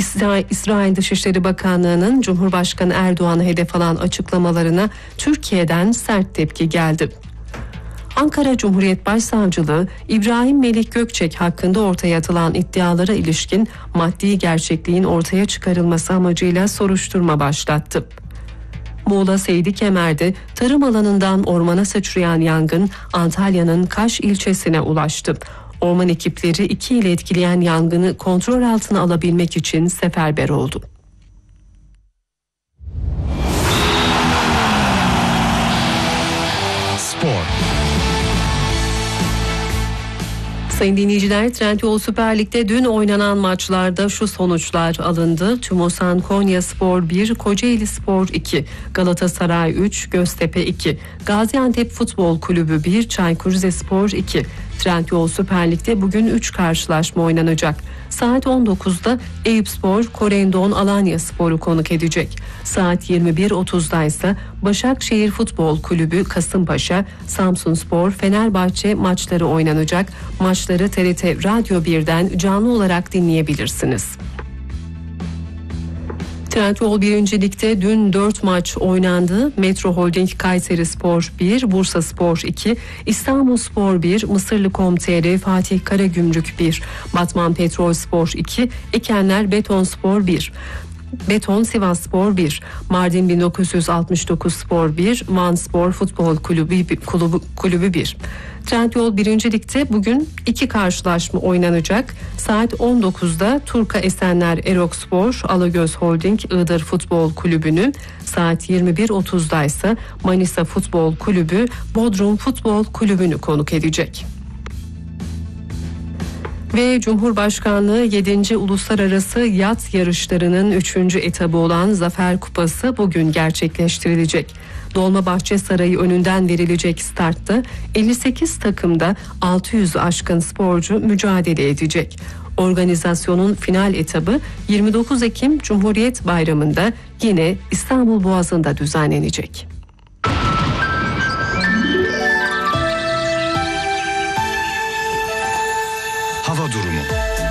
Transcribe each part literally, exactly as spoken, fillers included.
İsra- İsrail Dışişleri Bakanlığı'nın Cumhurbaşkanı Erdoğan'ı hedef alan açıklamalarına Türkiye'den sert tepki geldi. Ankara Cumhuriyet Başsavcılığı İbrahim Melih Gökçek hakkında ortaya atılan iddialara ilişkin maddi gerçekliğin ortaya çıkarılması amacıyla soruşturma başlattı. Muğla Seydi Kemer'de tarım alanından ormana sıçrayan yangın Antalya'nın Kaş ilçesine ulaştı. Orman ekipleri iki ile etkileyen yangını kontrol altına alabilmek için seferber oldu. Spor. Sayın dinleyiciler, Trendyol Süper Lig'de dün oynanan maçlarda şu sonuçlar alındı. Tümosan Konyaspor bir, Kocaelispor iki, Galatasaray üç, Göztepe iki, Gaziantep Futbol Kulübü bir, Çaykur Rizespor iki. Trendyol Süper Lig'de bugün üç karşılaşma oynanacak. Saat on dokuzda Eyüpspor Korendon Alanyaspor'u konuk edecek. Saat yirmi bir otuzda ise Başakşehir Futbol Kulübü Kasımpaşa, Samsunspor Fenerbahçe maçları oynanacak. Maçları T R T Radyo birden canlı olarak dinleyebilirsiniz. Trendyol birinci Lig'de dün dört maç oynandı. Metro Holding Kayserispor bir, Bursaspor iki, İstanbulspor bir, Mısırlı.com.tr Fatih Karagümrük bir, Batman Petrolspor iki, Ekenler Betonspor bir. Beton Sivasspor bir, Mardin bin dokuz yüz altmış dokuz Spor bir, Van Spor Futbol Kulübü Kulübü, Kulübü bir. Trendyol birinci Lig'de bugün iki karşılaşma oynanacak. Saat on dokuzda Turka Esenler Erokspor Alagöz Holding Iğdır Futbol Kulübü'nü, saat yirmi bir otuzda ise Manisa Futbol Kulübü Bodrum Futbol Kulübü'nü konuk edecek. Ve Cumhurbaşkanlığı yedinci Uluslararası Yat Yarışları'nın üçüncü etabı olan Zafer Kupası bugün gerçekleştirilecek. Dolmabahçe Sarayı önünden verilecek startta elli sekiz takımda altı yüzü aşkın sporcu mücadele edecek. Organizasyonun final etabı yirmi dokuz Ekim Cumhuriyet Bayramı'nda yine İstanbul Boğazı'nda düzenlenecek. Hava durumu.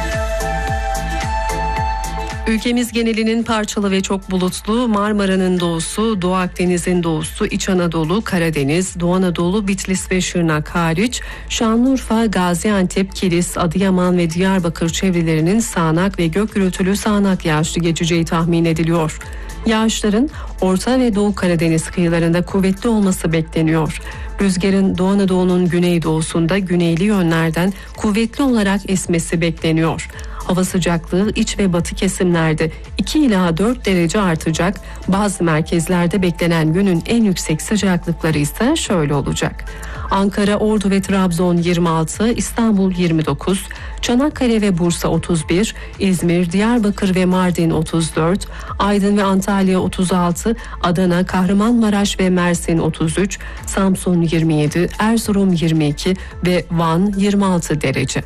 Ülkemiz genelinin parçalı ve çok bulutlu, Marmara'nın doğusu, Doğu Akdeniz'in doğusu, İç Anadolu, Karadeniz, Doğu Anadolu, Bitlis ve Şırnak hariç Şanlıurfa, Gaziantep, Kilis, Adıyaman ve Diyarbakır çevrelerinin sağanak ve gök gürültülü sağanak yağışlı geçeceği tahmin ediliyor. Yağışların Orta ve Doğu Karadeniz kıyılarında kuvvetli olması bekleniyor. Rüzgarın Doğu Anadolu'nun güneydoğusunda güneyli yönlerden kuvvetli olarak esmesi bekleniyor. Hava sıcaklığı iç ve batı kesimlerde iki ila dört derece artacak. Bazı merkezlerde beklenen günün en yüksek sıcaklıkları ise şöyle olacak. Ankara, Ordu ve Trabzon yirmi altı, İstanbul yirmi dokuz, Çanakkale ve Bursa otuz bir, İzmir, Diyarbakır ve Mardin otuz dört, Aydın ve Antalya otuz altı, Adana, Kahramanmaraş ve Mersin otuz üç, Samsun yirmi yedi, Erzurum yirmi iki ve Van yirmi altı derece.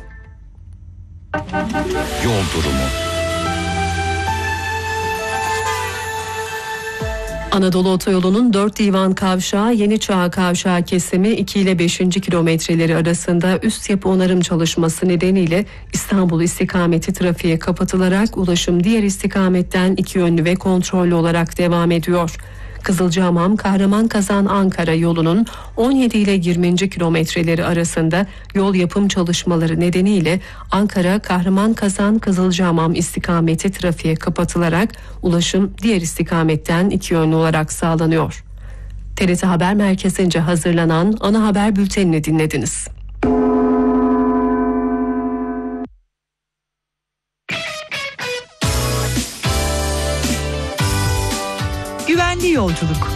Yol durumu. Anadolu Otoyolu'nun dört Divan Kavşağı Yeni Çağ Kavşağı kesimi iki ile beşinci kilometreleri arasında üst yapı onarım çalışması nedeniyle İstanbul istikameti trafiğe kapatılarak ulaşım diğer istikametten iki yönlü ve kontrollü olarak devam ediyor. Kızılcahamam Kahraman-Kazan Ankara yolunun on yedi ile yirminci kilometreleri arasında yol yapım çalışmaları nedeniyle Ankara Kahraman-Kazan Kızılcahamam istikameti trafiğe kapatılarak ulaşım diğer istikametten iki yönlü olarak sağlanıyor. T R T Haber Merkezi'nce hazırlanan ana haber bültenini dinlediniz. Güvenli yolculuk.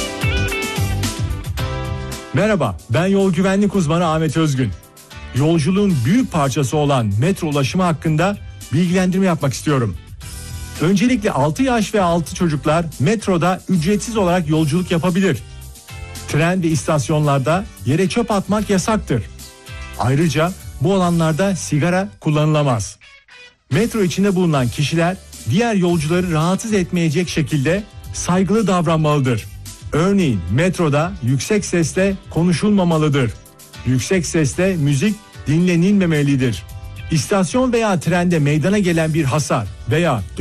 Merhaba, ben yol güvenlik uzmanı Ahmet Özgün. Yolculuğun büyük parçası olan metro ulaşımı hakkında bilgilendirme yapmak istiyorum. Öncelikle altı yaş ve altı çocuklar metroda ücretsiz olarak yolculuk yapabilir. Tren ve istasyonlarda yere çöp atmak yasaktır. Ayrıca bu alanlarda sigara kullanılamaz. Metro içinde bulunan kişiler diğer yolcuları rahatsız etmeyecek şekilde saygılı davranmalıdır. Örneğin metroda yüksek sesle konuşulmamalıdır. Yüksek sesle müzik dinlenilmemelidir. İstasyon veya trende meydana gelen bir hasar veya